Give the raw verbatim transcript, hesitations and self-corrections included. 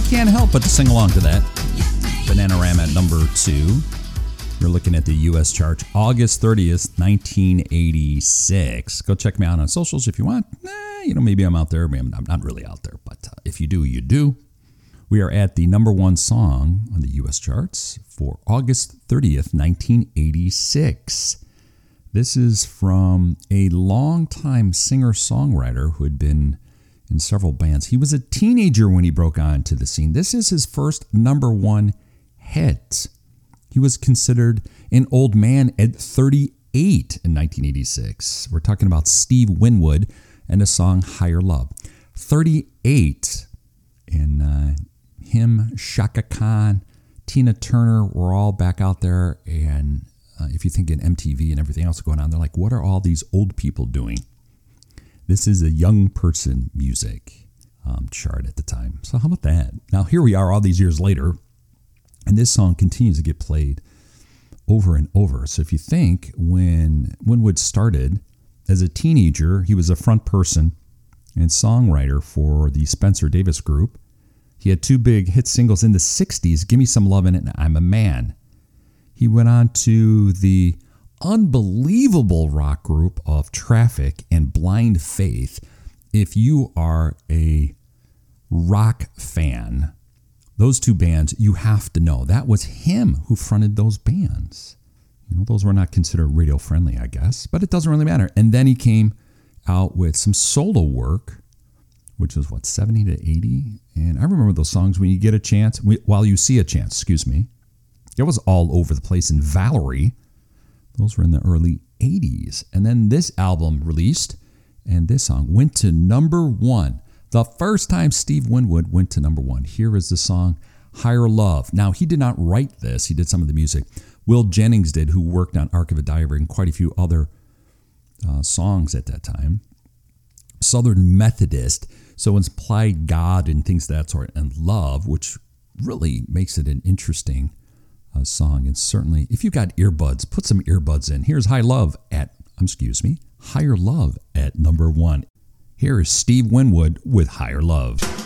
can't help but to sing along to that. Bananarama at number two. We're looking at the U S chart, August thirtieth, nineteen eighty-six. Go check me out on socials if you want. Eh, you know, maybe I'm out there. Maybe I'm not really out there, but uh, if you do, you do. We are at the number one song on the U S charts for August thirtieth, nineteen eighty-six. This is from a longtime singer-songwriter who had been in several bands. He was a teenager when he broke onto the scene. This is his first number one hit. He was considered an old man at thirty-eight in nineteen eighty-six. We're talking about Steve Winwood and the song Higher Love. thirty-eight. And uh, him, Chaka Khan, Tina Turner were all back out there. And uh, if you think in M T V and everything else going on, they're like, what are all these old people doing? This is a young person music um, chart at the time. So how about that? Now here we are all these years later. And this song continues to get played over and over. So if you think when Winwood started as a teenager, he was a front person and songwriter for the Spencer Davis Group. He had two big hit singles in the sixties, Gimme Some Lovin' and I'm a Man. He went on to the unbelievable rock group of Traffic and Blind Faith. If you are a rock fan, those two bands, you have to know. That was him who fronted those bands. You know, those were not considered radio friendly, I guess, but it doesn't really matter. And then he came out with some solo work, which was what, seventy to eighty? And I remember those songs, When You Get a Chance, While You See a Chance, excuse me. It was all over the place. And Valerie, those were in the early eighties. And then this album released, and this song went to number one. The first time Steve Winwood went to number one. Here is the song, Higher Love. Now, he did not write this. He did some of the music. Will Jennings did, who worked on Ark of a Diary and quite a few other uh, songs at that time. Southern Methodist, so implied God and things of that sort, and love, which really makes it an interesting uh, song. And certainly, if you've got earbuds, put some earbuds in. Here's High Love at, um, excuse me, Higher Love at number one. Here is Steve Winwood with Higher Love.